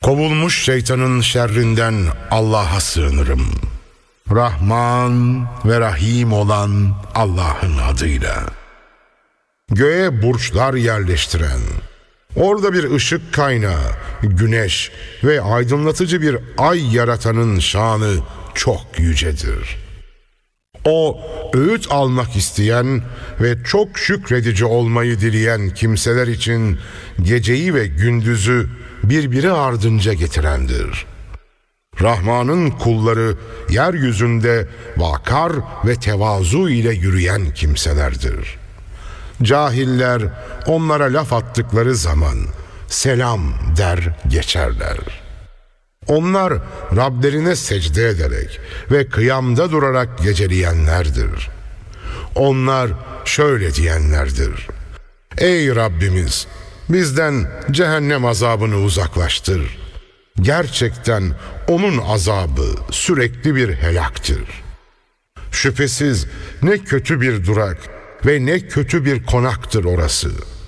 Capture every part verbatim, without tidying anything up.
Kovulmuş şeytanın şerrinden Allah'a sığınırım. Rahman ve Rahim olan Allah'ın adıyla. Göğe burçlar yerleştiren, orada bir ışık kaynağı, güneş ve aydınlatıcı bir ay yaratanın şanı çok yücedir. O, öğüt almak isteyen ve çok şükredici olmayı dileyen kimseler için geceyi ve gündüzü birbiri ardınca getirendir. Rahman'ın kulları yeryüzünde vakar ve tevazu ile yürüyen kimselerdir. Cahiller onlara laf attıkları zaman selam der geçerler. Onlar Rablerine secde ederek ve kıyamda durarak geceleyenlerdir. Onlar şöyle diyenlerdir: Ey Rabbimiz, bizden cehennem azabını uzaklaştır. Gerçekten onun azabı sürekli bir helaktır. Şüphesiz ne kötü bir durak ve ne kötü bir konaktır orası.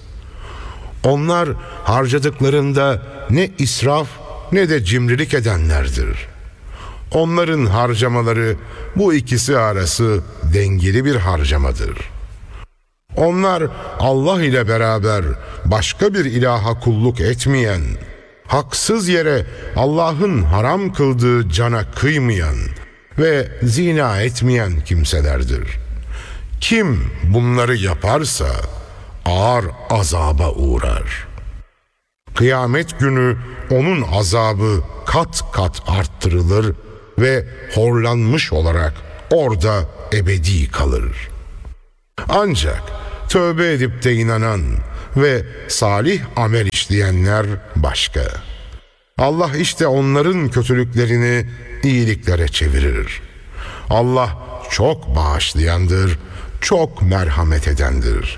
Onlar harcadıklarında ne israf ne de cimrilik edenlerdir. Onların harcamaları bu ikisi arası dengeli bir harcamadır. Onlar Allah ile beraber başka bir ilaha kulluk etmeyen, haksız yere Allah'ın haram kıldığı cana kıymayan ve zina etmeyen kimselerdir. Kim bunları yaparsa ağır azaba uğrar. Kıyamet günü onun azabı kat kat arttırılır ve horlanmış olarak orada ebedi kalır. Ancak tövbe edip de inanan ve salih amel işleyenler başka. Allah işte onların kötülüklerini iyiliklere çevirir. Allah çok bağışlayandır, çok merhamet edendir.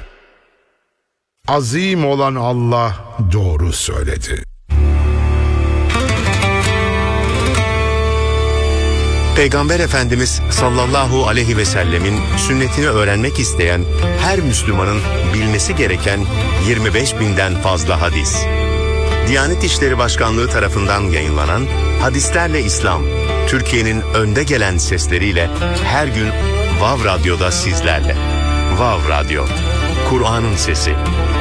Azim olan Allah doğru söyledi. Peygamber Efendimiz sallallahu aleyhi ve sellemin sünnetini öğrenmek isteyen her Müslümanın bilmesi gereken yirmi beş binden fazla hadis. Diyanet İşleri Başkanlığı tarafından yayınlanan Hadislerle İslam, Türkiye'nin önde gelen sesleriyle her gün Vav Radyo'da sizlerle. Vav Radyo, Kur'an'ın sesi.